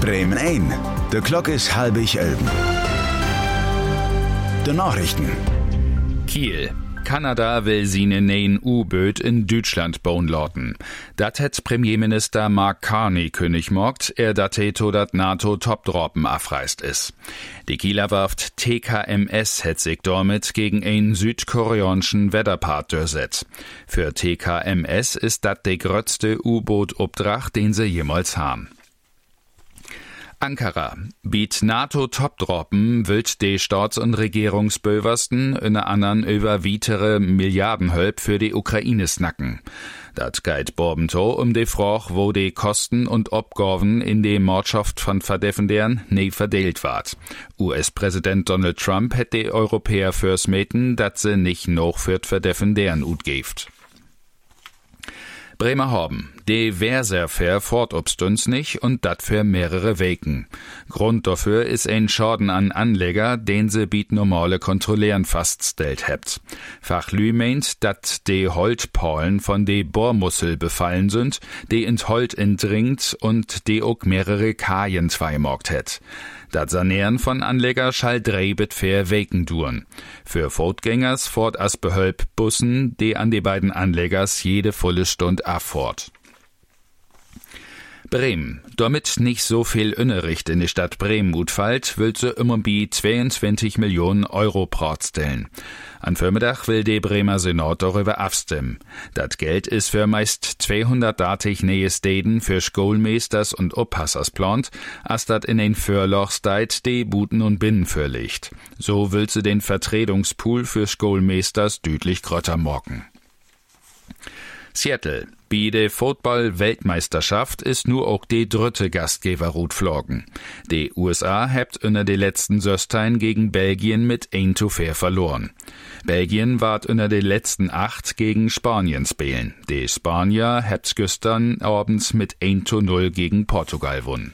Bremen 1. De klok is 10:30. De Nachrichten. Kiel. Kanada will seine neuen U-Boot in Deutschland bauen lassen. Dat hat Premierminister Mark Carney König morgt, dat to dat NATO-Topdroppen afreist is. Die Kieler Werft TKMS hat sich damit gegen einen südkoreanischen Wetterpart durchsetzt. Für TKMS ist dat der größte U-Boot-Obdracht, den sie jemals haben. Ankara. Biet NATO-Topdroppen wild die Staats- und Regierungsböversten in anderen über weitere Milliardenhölp für die Ukraine snacken. Dat geht Borbento die Frage, wo die Kosten und Abgaben in die Mordschaft von Verdefendern nie verdeelt ward. US-Präsident Donald Trump hat die Europäer fürs Meten, dat sie nicht noch für Verdefendern utgeeft. Bremerhaven. Die Wehrserfair fortobstunds nicht und dat für mehrere Weken. Grund dafür ist ein Schaden an Anleger, den se biet normale Kontrollieren faststellt hebt. Fachlü meint, dat die Holtpaulen von de Bohrmussel befallen sind, die ins Holt entdringt und die auch mehrere Kajen zweimorgt het. Dat Sanieren von Anleger schall 3 bis 4 Weken duren. Für Fußgängers fort as behölp Bussen, die an die beiden Anlegers jede volle Stund affort. Bremen. Damit nicht so viel Unterricht in die Stadt Bremen utfallt, will sie immer bi 22 Millionen Euro protstellen. An Vormittag will der Bremer Senat darüber abstimmen. Das Geld ist für meist 230 neue Städten für Schulmeisters und Oppassers plant, als dat in den Förlochsteit die Buten und Binnen verlegt. So will sie den Vertretungspool für Schulmeisters deutlich grötter morgen. Seattle. Bei der Football-Weltmeisterschaft ist nur auch die dritte Gastgeberroute flogen. Die USA habt unter den letzten Söstein gegen Belgien mit 1:4 verloren. Belgien ward unter den letzten 8 gegen Spanien spielen. Die Spanier habt gestern abends mit 1:0 gegen Portugal gewonnen.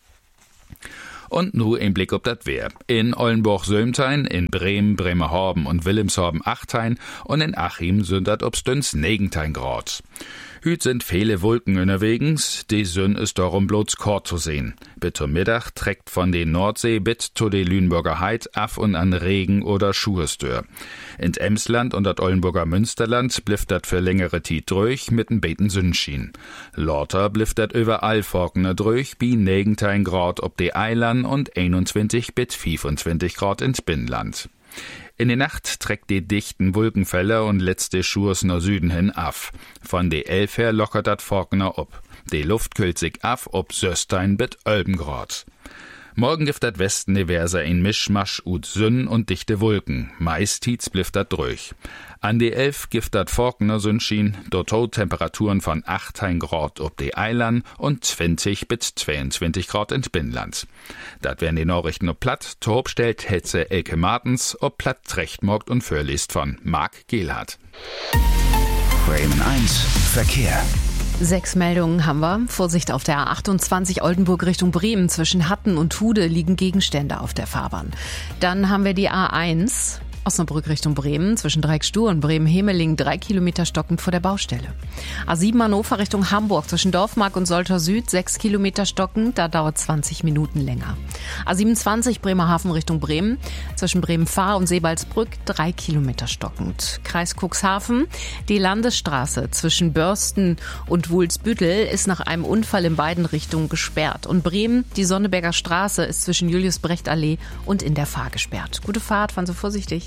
Und nu ein Blick auf das Wehr. In Oldenburg-Sömtein, in Bremen, Bremerhaven und Wilhelmshaven-Achtein und in Achim sind dat obstüns 19 Grad. Hüt sind viele Wolken unterwegs, die Sonn ist darum bloß kort zu sehen. Bis zum Mittag trägt von den Nordsee bis zu de Lüneburger Heid af und an Regen oder Schuhestör. In Emsland und dat Oldenburger Münsterland blifft dat für längere Zeit durch mit n beten Sonnenschien. Lauter blifft dat überall Forkener durch, bi 19 Grad ob de Eilern und 21 bis 25 Grad ins Binnenland. In der Nacht trägt die dichten Wolkenfelder und letzte Schurs nach Süden hin af. Von de 11 her lockert dat Forkener ob. Die Luft kühlt sich af ob Söstein bis 11 Grad. Morgen gibt dat Westen diverser ein Mischmasch ut Sünn und dichte Wolken. Meist hiet's blifft dat durch. An die 11 gibt dat Forkener Sonnenschien, dort Temperaturen von 18 Grad ob die Eilern und 20 bis 22 Grad ins Binnenland. Dat wären die Nachrichten ob Platt, Torb stellt Hetze Elke Martens, ob Platt Trechtmorgt und vorliest von Marc Gehlhardt. Bremen 1 Verkehr. 6 Meldungen haben wir. Vorsicht auf der A28 Oldenburg Richtung Bremen. Zwischen Hatten und Tude liegen Gegenstände auf der Fahrbahn. Dann haben wir die A1 Osnabrück Richtung Bremen. Zwischen Dreieckstuhr und Bremen-Hemeling 3 Kilometer stockend vor der Baustelle. A7 Hannover Richtung Hamburg. Zwischen Dorfmark und Solter Süd 6 Kilometer stockend. Da dauert 20 Minuten länger. A27 Bremerhaven Richtung Bremen. Zwischen Bremen-Fahr und Sebalsbrück 3 Kilometer stockend. Kreis Cuxhaven. Die Landesstraße zwischen Börsten und Wulsbüttel ist nach einem Unfall in beiden Richtungen gesperrt. Und Bremen, die Sonneberger Straße, ist zwischen Julius-Brecht-Allee und in der Fahr gesperrt. Gute Fahrt, fahren Sie vorsichtig.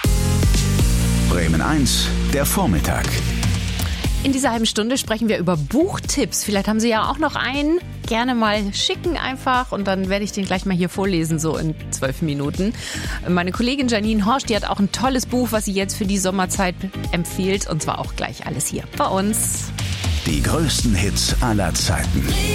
Bremen 1, der Vormittag. In dieser halben Stunde sprechen wir über Buchtipps. Vielleicht haben Sie ja auch noch einen. Gerne mal schicken einfach und dann werde ich den gleich mal hier vorlesen, so in 12 Minuten. Meine Kollegin Janine Horsch, die hat auch ein tolles Buch, was sie jetzt für die Sommerzeit empfiehlt und zwar auch gleich alles hier bei uns. Die größten Hits aller Zeiten.